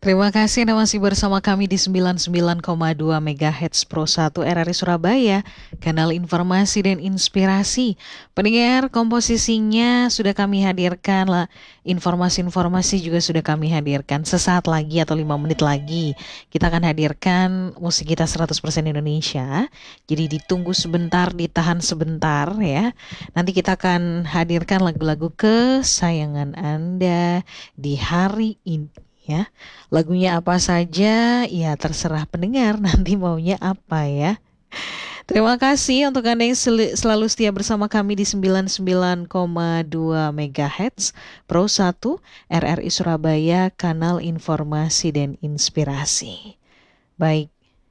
Terima kasih Anda masih bersama kami di 99,2 MHz Pro 1 RRI Surabaya, kanal informasi dan inspirasi. Pendengar, komposisinya sudah kami hadirkan lah, informasi-informasi juga sudah kami hadirkan. Sesaat lagi atau 5 menit lagi kita akan hadirkan musik kita 100% Indonesia. Jadi ditunggu sebentar, ditahan sebentar ya. Nanti kita akan hadirkan lagu-lagu kesayangan Anda di hari ini. Ya, lagunya apa saja, ya terserah pendengar nanti maunya apa ya. Terima kasih untuk Anda yang selalu setia bersama kami di 99,2 MHz Pro 1 RRI Surabaya, kanal informasi dan inspirasi. Baik.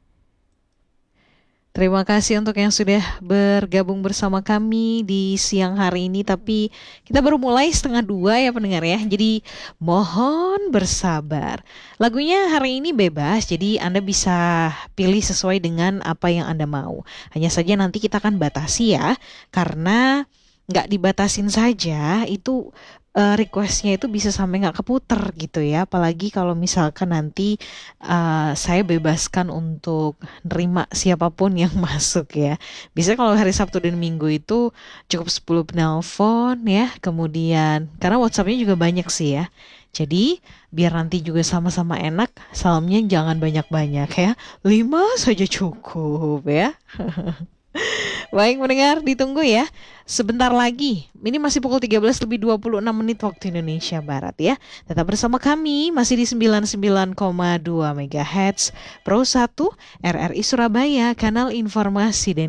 Terima kasih untuk yang sudah bergabung bersama kami di siang hari ini. Tapi kita baru mulai 1:30 ya pendengar ya. Jadi mohon bersabar. Lagunya hari ini bebas, jadi Anda bisa pilih sesuai dengan apa yang Anda mau. Hanya saja nanti kita akan batasi ya. Karena nggak dibatasin saja itu requestnya itu bisa sampai nggak keputer gitu ya. Apalagi kalau misalkan nanti saya bebaskan untuk nerima siapapun yang masuk ya. Biasanya kalau hari Sabtu dan Minggu itu cukup 10 penelpon ya. Kemudian karena WhatsAppnya juga banyak sih ya. Jadi biar nanti juga sama-sama enak, salamnya jangan banyak-banyak ya. 5 saja cukup ya. Baik mendengar, ditunggu ya. Sebentar lagi, ini masih pukul 13:26 waktu Indonesia Barat ya. Tetap bersama kami, masih di 99,2 MHz Pro 1 RRI Surabaya, kanal informasi dan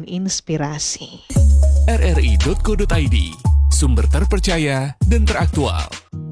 inspirasi. rri.co.id, sumber terpercaya dan teraktual.